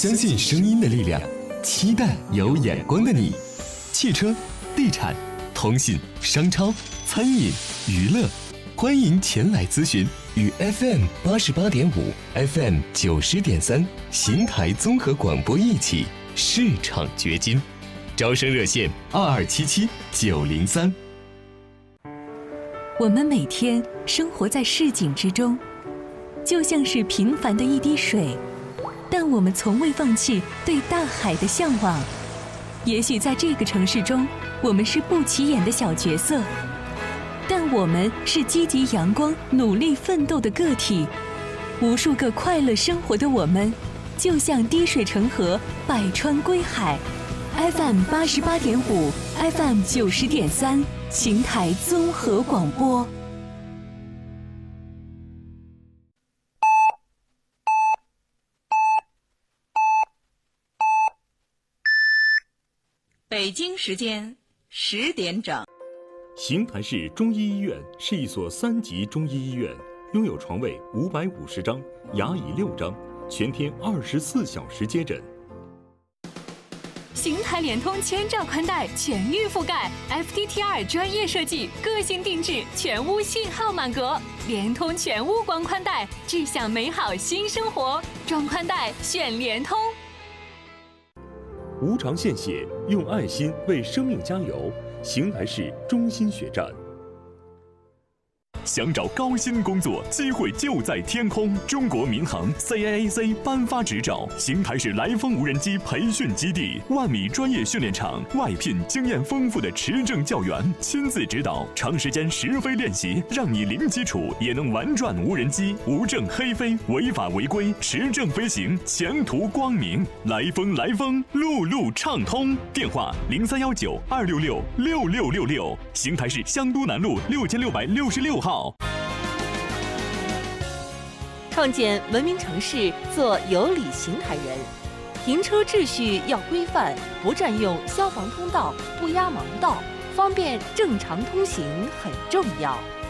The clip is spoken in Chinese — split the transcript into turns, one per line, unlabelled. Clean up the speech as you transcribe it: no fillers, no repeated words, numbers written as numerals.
相信声音的力量，期待有眼光的你。汽车、地产、通信、商超、餐饮、娱乐，欢迎前来咨询，与 FM 88.5、FM 90.3邢台综合广播一起市场掘金。招生热线2277-903。
我们每天生活在市井之中，就像是平凡的一滴水，但我们从未放弃对大海的向往。也许在这个城市中，我们是不起眼的小角色，但我们是积极阳光、努力奋斗的个体。无数个快乐生活的我们，就像滴水成河，百川归海。FM 88.5、FM 90.3，邢台综合广播。
北京时间10点整。
邢台市中医医院是一所3级中医医院，拥有床位550张，牙椅6张，全天24小时接诊。
邢台联通千兆宽带全域覆盖 ，FTTR 专业设计，个性定制，全屋信号满格。联通全屋光宽带，志向美好新生活。装宽带选联通。
无偿献血，用爱心为生命加油。邢台市中心血站。
想找高薪工作，机会就在天空。中国民航 CAAC 颁发执照，邢台市来风无人机培训基地，1米专业训练场，外聘经验丰富的持证教员，亲自指导，长时间实飞练习，让你零基础也能玩转无人机，无证黑飞，违法违规，持证飞行，前途光明。来风，路路畅通。电话0319-266-6666，邢台市香都南路6666号。
创建文明城市，做有理邢台人。停车秩序要规范，不占用消防通道，不压盲道，方便正常通行很重要。